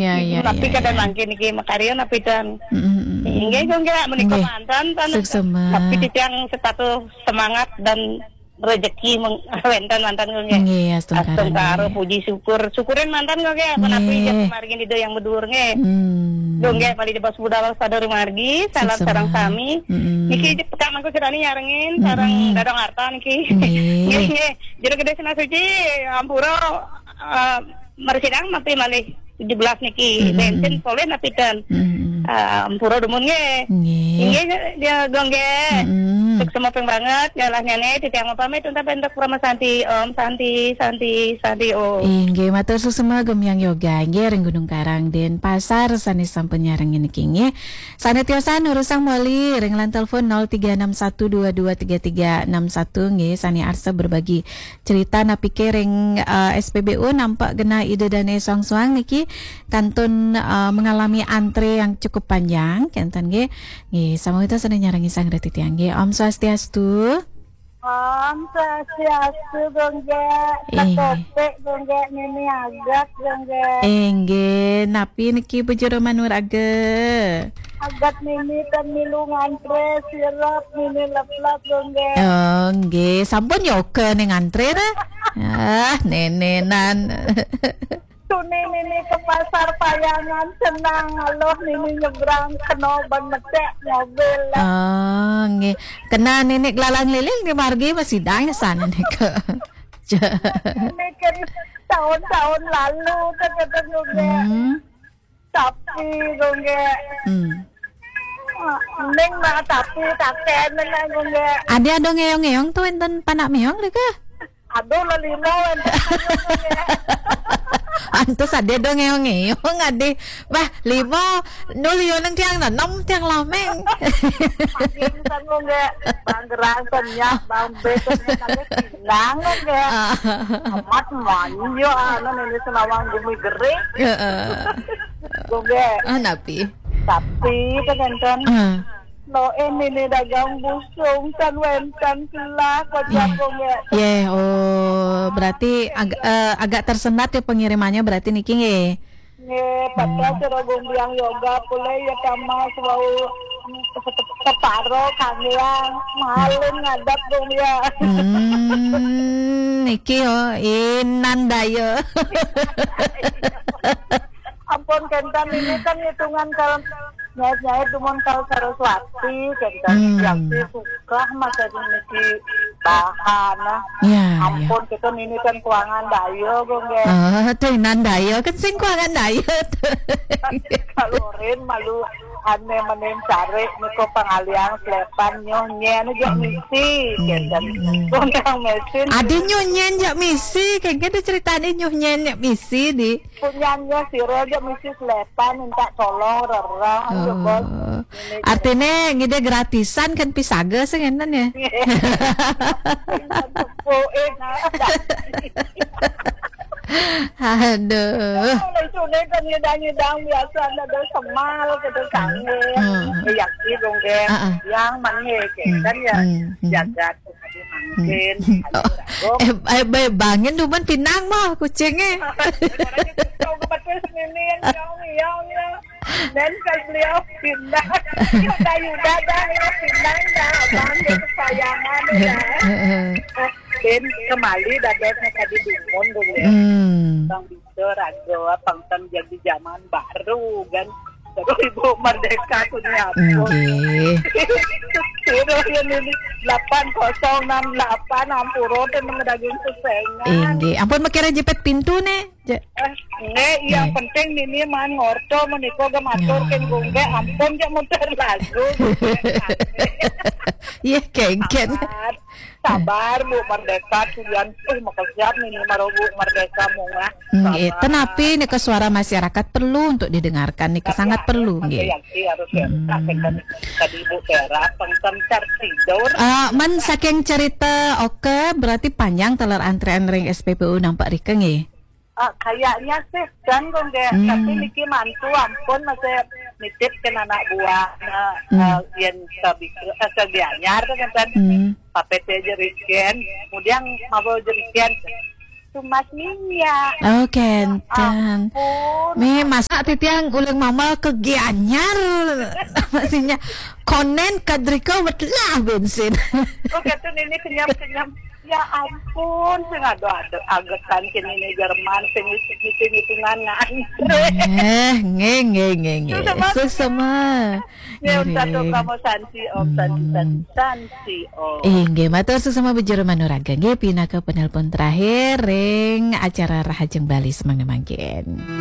Iya. Tapi kadang mangkin iki makarya napitan. Inggih gongga menika mantan tan. Tapi titiang status semangat dan rezeki mantan gongga. Nggih, astungkara. Puji syukurin mantan gongga menapi jam margi itu yang bedur nggih. Gongga bali di bos budal sadari margi, salam sareng sami. Niki peka mangko kirani nyarengin sareng dadong harta niki. Nggih. Jero gede sena suci ampura marsidang mapi malih 17 niki bensin soleh napikan ampura dumun nge dia gongge semua peng banget jalan nenek titiang pamit untuk bentuk Rama Santi Om Santi oh nggih matur susema gemyang yoga nggih ring Gunung Karang den pasar sanes sampun nyareng niki nggih sanetiosan urusang moli ring lan telepon 0361223361 nggih sani arsa berbagi cerita napike ring SPBU nampak gena ide dane soang-soang niki kantun mengalami antre yang cukup panjang kenten nggih sama itu sedang nyarengi sang retitiang nggih Om Swastiastu. Om Swastiastu gongge katopek gongge nini agak gongge nggih napi niki bejero manur agak nini pemilu ngantre sirap nini lap-lap gongge nggih sampun yoke ning ngantre dah nenenan Nini ke pasar Payangan senang aloh nini nyebrang kena ban metek mobil nggih kena nenek lalang liling di margi masih dang sana nek ini kan tahun-tahun lalu kata gongge tapi gongge ning mah tapi taken nang gongge ada dong ngeong-ngeong tuh enten panak meong leka aduh lelimo enten antus ade dong ngeong ade bah limo nulio nang tiang nanom tiang lameng makin kan nge banggerang nya bang beto kali pinang nge amat manyo ana ini senawang bumi gering nge napi tapi kan lo ini dagang busung kan wentan kelah kojak nge berarti agak tersendat ya pengirimannya berarti niki nggih pada cara gombiang yoga pula ya kama selalu separo kangiang malin ngadap gombiang niki inan dayo ampun kentan ini kan hitungan kalau nyait dumon kalau Saraswati kentan yang suka masa ini bahan ampun kita ini kan kuangan dayo gongge tuh inan dayo kan sing kuangan dayo kalorin malu ane menem cari niko pengalian selepan nyonyen jak misi kentan gonggang mesin ada nyonyen jak misi kayak gitu ceritanya nyonyen jak misi di punyanya siro jak misi selepan minta tolong rara artinya ngide gratisan kan pisaga sengenan ya aduh itu nih kan nyedang biasa ada semal gitu kange yang itu dong yang mana kan ya jaga mungkin bangin duman pinang mah kucingnya dan kalau beliau pindah yuda dah pindah dah bangin kesayangan dah dan kembali dadanya tadi dumon dulu bang bisa rago pangtang jadi zaman baru kan terus ibu merdeka punya apa terus ini 8068 ampuro dan mengedaging sesengan ampun makira jepit pintu nih yang penting ini man ngorto meniko gematur ken gongge ampun jak muter lagu iya kengken sabar Bu merdeka tujuan makasiat nih marobu merdeka munga tenapi nih ke suara masyarakat perlu untuk didengarkan nih sangat perlu nggih harus tadi Ibu Vera pengten tidur man saking cerita oke berarti panjang teler antrean ring SPBU nampak rike nggih kayaknya sih kan gongge tapi niki mantu ampun masih nitip ke anak buah yang kebianyar kan PPT jeriken kemudian mau jeriken Mas Mia. Oh, kenten. Ampun. Mi masa titiang ulang mama kegianyar. Maksudnya konen kadrika betlah bensin. Oh, kata ini kenyam-kenyam. Ya ampun, sing ada agetan kini ini Jerman, sing hitung-hitunganan. Nge. Sesama. Ya, untuk kamu Sansi Om, Sansi Om. Nge, matur sesama bejero manuraga. Nge, pinaka penelpon terakhir ring acara Rahajeng Bali semangna mangkin.